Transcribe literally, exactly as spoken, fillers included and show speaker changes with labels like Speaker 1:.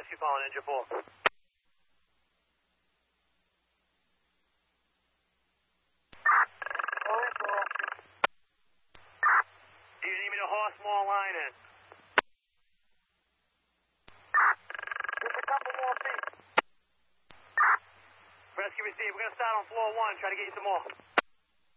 Speaker 1: rescue calling engine four. Do you need me to horse more line in? Just a couple more feet. Rescue received. We're going to start on floor one. Try to get you some more.